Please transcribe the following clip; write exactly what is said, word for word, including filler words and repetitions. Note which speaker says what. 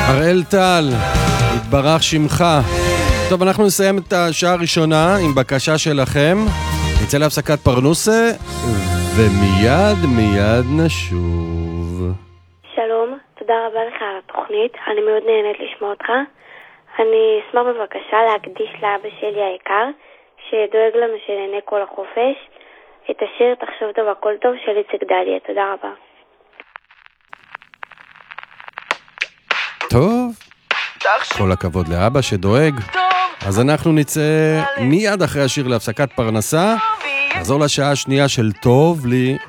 Speaker 1: הראל טל, התברך שמך. טוב, אנחנו נסיים את השעה הראשונה עם בקשה שלכם. נצא להפסקת פרנוסה, ומיד מיד נשוב.
Speaker 2: שלום, תודה רבה לך על התוכנית, אני מאוד נהנית לשמוע אותך. אני אשמח בבקשה להקדיש לאבא שלי היקר, שדואג לנו שנהנה כל החופש, את השיר תחשוב טוב הכל טוב של איציק דליה. תודה רבה.
Speaker 1: טוב, כל הכבוד לאבא שדואג. אז אנחנו נצא מיד אחרי השיר להפסקת פרנסה, נחזור לשעה השנייה של טוב לי.